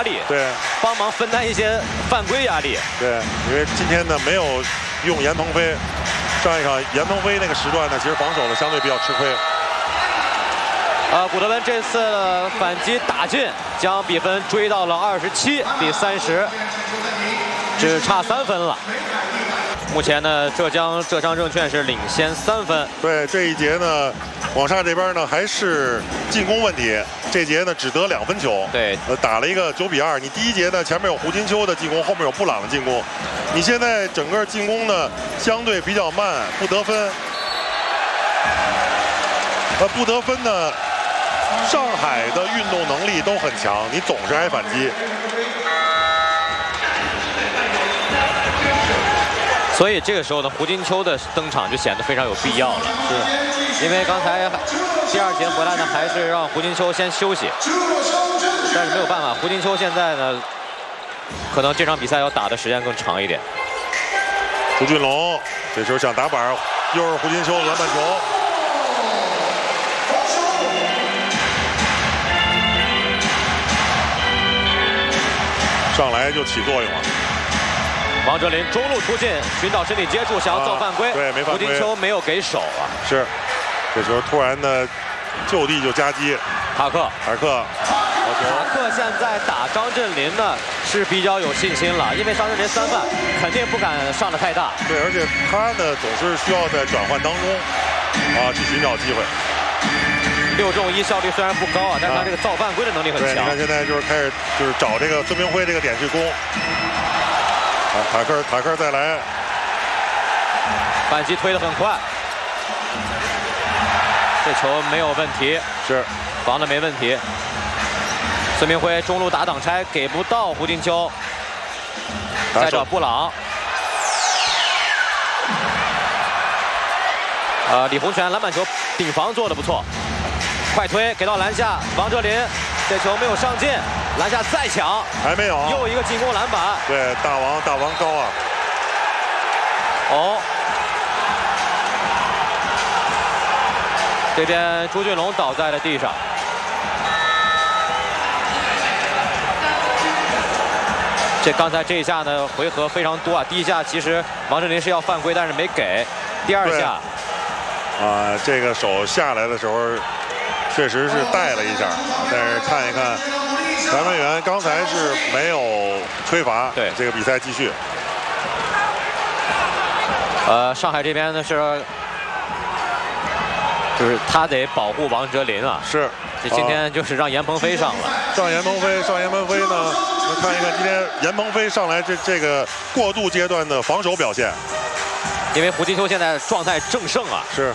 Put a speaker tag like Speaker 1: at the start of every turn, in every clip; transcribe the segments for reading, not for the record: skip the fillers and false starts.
Speaker 1: 力，
Speaker 2: 对，
Speaker 1: 帮忙分担一些犯规压力。
Speaker 2: 对，因为今天呢没有用严鹏飞，上一场严鹏飞那个时段呢，其实防守呢相对比较吃亏。
Speaker 1: 古德温这次反击打进，将比分追到了27-30，只差3分了。目前呢，浙江证券是领先3分。
Speaker 2: 对，这一节呢，广厦这边呢还是进攻问题，这节呢只得2分球。
Speaker 1: 对，
Speaker 2: 打了一个9比2。你第一节呢前面有胡金秋的进攻，后面有布朗的进攻，你现在整个进攻呢相对比较慢，不得分。不得分呢，上海的运动能力都很强，你总是挨反击。
Speaker 1: 所以这个时候呢，胡金秋的登场就显得非常有必要了。是，因为刚才第2节回来呢，还是让胡金秋先休息，但是没有办法，胡金秋现在呢，可能这场比赛要打的时间更长一点。
Speaker 2: 朱俊龙这时候想打板，又是胡金秋的篮板球。上来就起作用了。
Speaker 1: 王哲林中路突进，寻找身体接触，想要造犯规。
Speaker 2: 对，没犯规。
Speaker 1: 胡金秋没有给手啊。
Speaker 2: 是，这时候突然呢，就地就夹击。塔克现
Speaker 1: 在打张镇麟呢是比较有信心了，因为张镇麟3犯，肯定不敢上的太大。
Speaker 2: 对，而且他呢总是需要在转换当中去寻找机会。
Speaker 1: 6中1效率虽然不高啊，但是他这个造犯规的能力很强。
Speaker 2: 你看现在就是开始找这个孙明辉这个点去攻。塔克再来，
Speaker 1: 反击推得很快，这球没有问题，
Speaker 2: 是
Speaker 1: 防的没问题。孙明辉中路打挡拆给不到胡金秋，再找布朗。李洪权篮板球顶防做得不错，快推给到篮下，王哲林这球没有上进，篮下再抢，
Speaker 2: 还没有，
Speaker 1: 又一个进攻篮板。
Speaker 2: 对，大王高啊！
Speaker 1: 这边朱俊龙倒在了地上。刚才这一下呢，回合非常多啊。第一下其实王哲林是要犯规，但是没给。第2下，
Speaker 2: 这个手下来的时候，确实是带了一下，但是看一看，裁判员刚才是没有吹罚。
Speaker 1: 对，
Speaker 2: 这个比赛继续。
Speaker 1: 上海这边呢就是他得保护王哲林啊。
Speaker 2: 是，
Speaker 1: 今天就是让严鹏飞上了。
Speaker 2: 上严鹏飞呢，我看一看今天严鹏飞上来这个过渡阶段的防守表现。
Speaker 1: 因为胡金秋现在状态正盛啊。
Speaker 2: 是。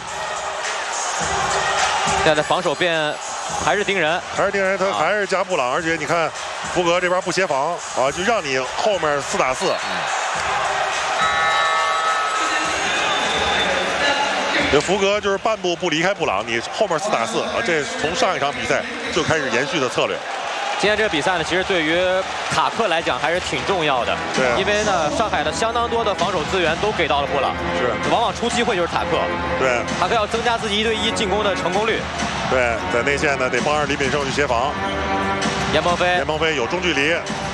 Speaker 1: 现在防守还是盯人，
Speaker 2: 他还是加布朗，而且你看福格这边不协防就让你后面4打4。这福格就是半步不离开布朗，你后面4打4这从上一场比赛就开始延续的策略。
Speaker 1: 今天这个比赛呢，其实对于塔克来讲还是挺重要的。
Speaker 2: 对，
Speaker 1: 因为呢，上海的相当多的防守资源都给到了布朗，
Speaker 2: 是，
Speaker 1: 往往出机会就是塔克。
Speaker 2: 对，
Speaker 1: 塔克要增加自己1对1进攻的成功率。
Speaker 2: 对，在内线呢得帮着李炳胜去协防。
Speaker 1: 严鹏飞
Speaker 2: 有中距离。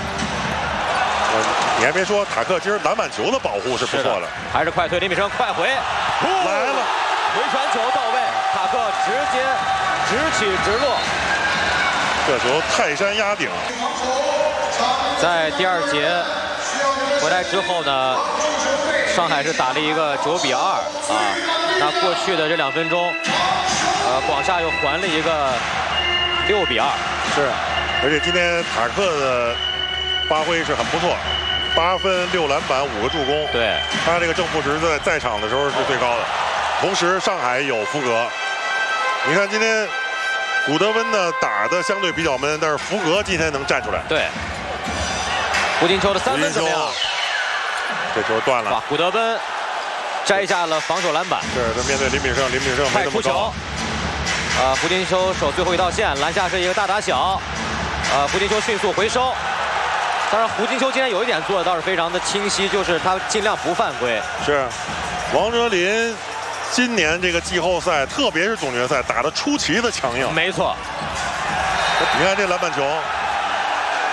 Speaker 2: 你还别说，塔克今儿篮板球的保护是不错的。
Speaker 1: 还是快推，李炳胜快回，
Speaker 2: 来了，
Speaker 1: 回传球到位，塔克直接直起直落。
Speaker 2: 这球泰山压顶。
Speaker 1: 在第2节回来之后呢，上海是打了一个9比2那过去的这2分钟，广厦又还了一个6比2。
Speaker 2: 是，而且今天塔克的发挥是很不错，8分6篮板5个助攻。
Speaker 1: 对，
Speaker 2: 他这个正负值在场的时候是最高的。同时上海有福格，你看今天古德温呢打的相对比较闷，但是福格今天能站出来。
Speaker 1: 对，胡金秋的3分怎么样？
Speaker 2: 这球断了。
Speaker 1: 古德温摘下了防守篮板。
Speaker 2: 是，他面对林炳胜没那么高。
Speaker 1: 胡金秋守最后一道线，篮下是一个大打小。胡金秋迅速回收。当然，胡金秋今天有一点做的倒是非常的清晰，就是他尽量不犯规。
Speaker 2: 是，王哲林今年这个季后赛，特别是总决赛打得出奇的强硬。
Speaker 1: 没错。
Speaker 2: 你看这篮板球。